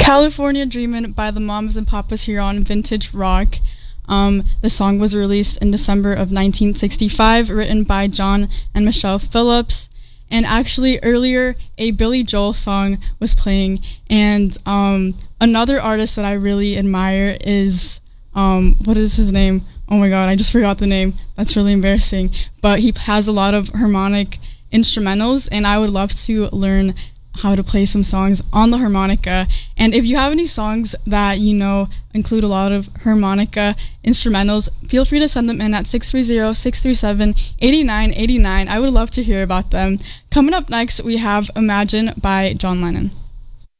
California Dreamin' by the Mamas and Papas here on Vintage Rock. The song was released in December of 1965, written by John and Michelle Phillips. And actually, earlier, a Billy Joel song was playing. And another artist that I really admire is, what is his name? Oh my god, I just forgot the name. That's really embarrassing. But he has a lot of harmonic instrumentals, and I would love to learn how to play some songs on the harmonica. And if you have any songs that you know include a lot of harmonica instrumentals, feel free to send them in at 630-637-8989. I would love to hear about them. Coming up next, we have Imagine by John Lennon.